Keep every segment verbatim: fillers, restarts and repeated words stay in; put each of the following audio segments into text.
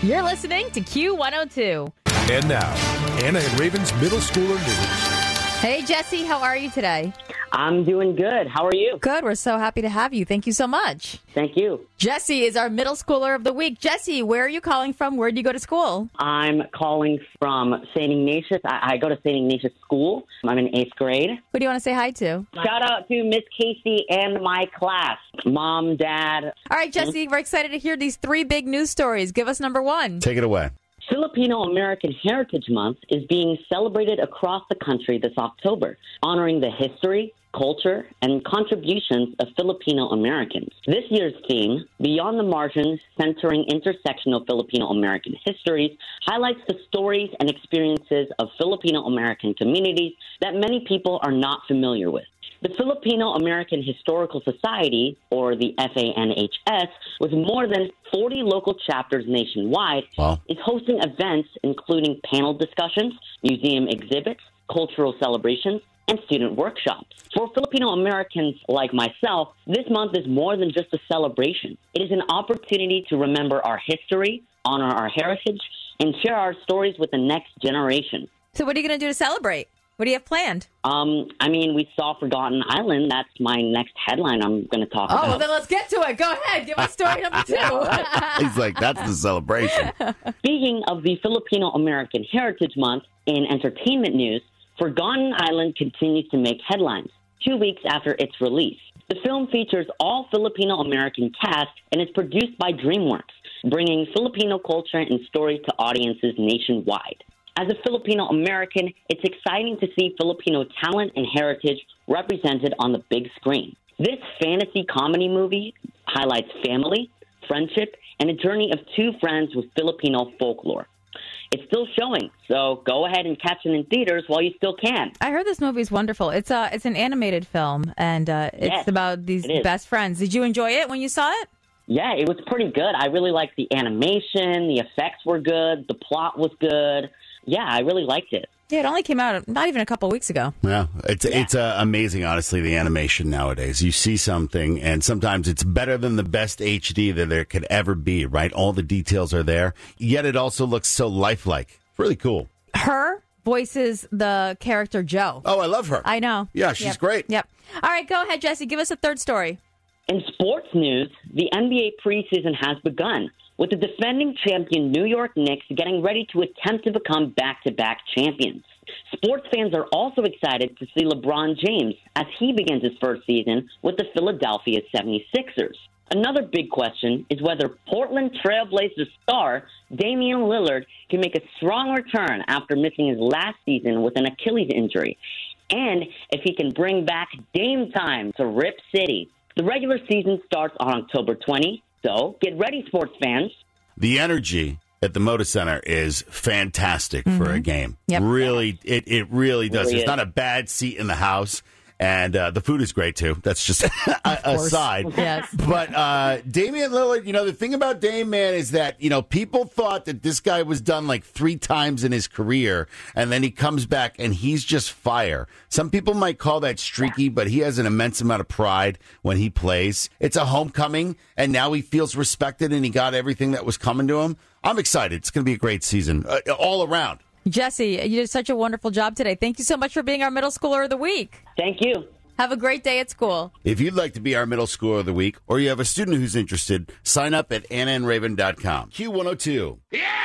You're listening to Q one oh two. And now, Anna and Raven's Middle Schooler News. Hey, Jesse, how are you today? I'm doing good. How are you? Good. We're so happy to have you. Thank you so much. Thank you. Jesse is our middle schooler of the week. Jesse, where are you calling from? Where do you go to school? I'm calling from Saint Ignatius. I, I go to Saint Ignatius School. I'm in eighth grade. Who do you want to say hi to? Shout out to Miss Casey and my class. Mom, Dad. All right, Jesse, we're excited to hear these three big news stories. Give us number one. Take it away. Filipino American Heritage Month is being celebrated across the country this October, honoring the history, culture, and contributions of Filipino Americans. This year's theme, Beyond the Margins, centering intersectional Filipino American histories, highlights the stories and experiences of Filipino American communities that many people are not familiar with. The Filipino American Historical Society, or the F A N H S, with more than forty local chapters nationwide, Wow. is hosting events including panel discussions, museum exhibits, cultural celebrations, and student workshops. For Filipino Americans like myself, this month is more than just a celebration. It is an opportunity to remember our history, honor our heritage, and share our stories with the next generation. So what are you going to do to celebrate? What do you have planned? Um, I mean, we saw Forgotten Island. That's my next headline I'm going to talk Oh, about. well, then let's get to it. Go ahead. Give us story number two. He's like, that's the celebration. Speaking of the Filipino American Heritage Month, in entertainment news, Forgotten Island continues to make headlines two weeks after its release. The film features all Filipino American cast and is produced by DreamWorks, bringing Filipino culture and stories to audiences nationwide. As a Filipino American, it's exciting to see Filipino talent and heritage represented on the big screen. This fantasy comedy movie highlights family, friendship, and a journey of two friends with Filipino folklore. It's still showing, so go ahead and catch it in theaters while you still can. I heard this movie is wonderful. It's uh, it's an animated film, and uh, it's Yes, about these it is. best friends. Did you enjoy it when you saw it? Yeah, it was pretty good. I really liked the animation. The effects were good. The plot was good. Yeah, I really liked it. Yeah, it only came out not even a couple weeks ago. Yeah, it's it's uh, amazing, honestly, the animation nowadays. You see something, and sometimes it's better than the best H D that there could ever be, right? All the details are there, yet it also looks so lifelike. Really cool. Her voices the character Joe. Oh, I love her. I know. Yeah, she's Yep. great. Yep. All right, go ahead, Jesse. Give us a third story. In sports news, the N B A preseason has begun, with the defending champion New York Knicks getting ready to attempt to become back-to-back champions. Sports fans are also excited to see LeBron James as he begins his first season with the Philadelphia seventy-sixers. Another big question is whether Portland Trail Blazers star Damian Lillard can make a strong return after missing his last season with an Achilles injury, and if he can bring back Dame time to Rip City. The regular season starts on October twentieth, so get ready, sports fans. The energy at the Moda Center is fantastic for a game. Yep. Really, it, it really does. Really It's is. not a bad seat in the house. And uh, the food is great, too. That's just a, aside. Yes. But uh, Damian Lillard, you know, the thing about Dame, man, is that, you know, people thought that this guy was done like three times in his career, and then he comes back and he's just fire. Some people might call that streaky, but he has an immense amount of pride when he plays. It's a homecoming, and now he feels respected, and he got everything that was coming to him. I'm excited. It's going to be a great season uh, all around. Jesse, you did such a wonderful job today. Thank you so much for being our middle schooler of the week. Thank you. Have a great day at school. If you'd like to be our middle schooler of the week, or you have a student who's interested, sign up at anna and raven dot com. Q one oh two.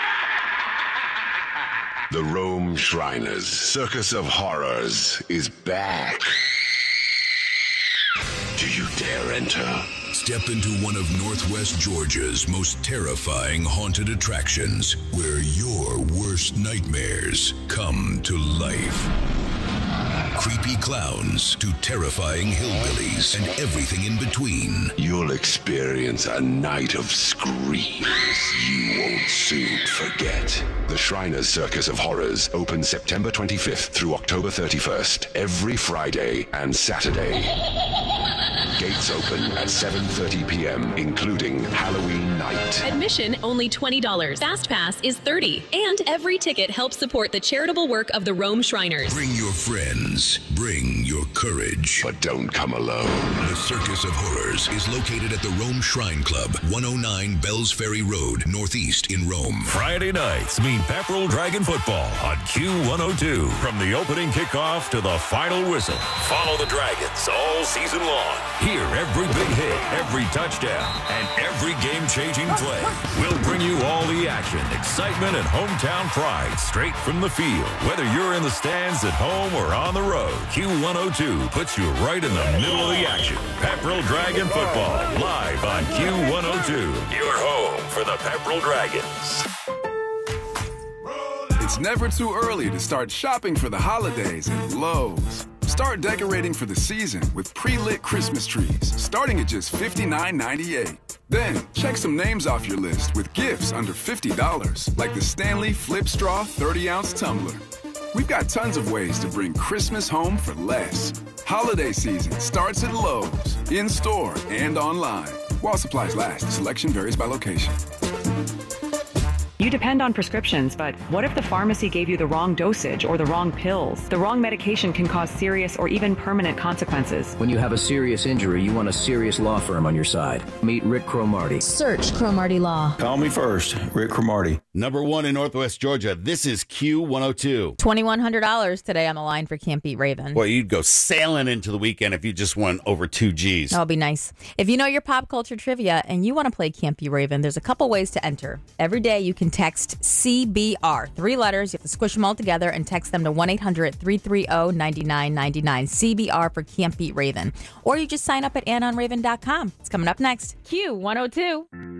The Rome Shriners Circus of Horrors is back. Do you dare enter? Step into one of Northwest Georgia's most terrifying haunted attractions, where your worst nightmares come to life. Creepy clowns to terrifying hillbillies and everything in between. You'll experience a night of screams you won't soon forget. The Shriners Circus of Horrors opens September twenty-fifth through October thirty-first, every Friday and Saturday. Gates open at seven thirty p.m., including Halloween night. Admission only twenty dollars. Fast Pass is thirty dollars. And every ticket helps support the charitable work of the Rome Shriners. Bring your friends. Bring your courage. But don't come alone. The Circus of Horrors is located at the Rome Shrine Club, one oh nine Bells Ferry Road, Northeast in Rome. Friday nights mean Pepperell Dragon football on Q one oh two. From the opening kickoff to the final whistle, follow the Dragons all season long. Hear every big hit, every touchdown, and every game-changing play. We'll bring you all the action, excitement, and hometown pride straight from the field. Whether you're in the stands at home or on the road, Q one oh two puts you right in the middle of the action. Pepperell Dragon football, live on Q one oh two. Your home for the Pepperell Dragons. It's never too early to start shopping for the holidays at Lowe's. Start decorating for the season with pre-lit Christmas trees, starting at just fifty-nine ninety-eight. Then, check some names off your list with gifts under fifty dollars, like the Stanley Flip Straw thirty ounce tumbler. We've got tons of ways to bring Christmas home for less. Holiday season starts at Lowe's, in-store and online. While supplies last, selection varies by location. You depend on prescriptions, but what if the pharmacy gave you the wrong dosage or the wrong pills? The wrong medication can cause serious or even permanent consequences. When you have a serious injury, you want a serious law firm on your side. Meet Rick Cromartie. Search Cromartie Law. Call me first, Rick Cromartie. Number one in Northwest Georgia. This is Q one oh two. twenty-one hundred dollars today on the line for Can't Beat Raven. Boy, you'd go sailing into the weekend if you just won over two G's. That'll be nice. If you know your pop culture trivia and you want to play Can't Beat Raven, there's a couple ways to enter. Every day you can text C B R. Three letters. You have to squish them all together and text them to one eight hundred three three zero nine nine nine nine. C B R for Can't Beat Raven. Or you just sign up at ann on raven dot com. It's coming up next. Q one oh two.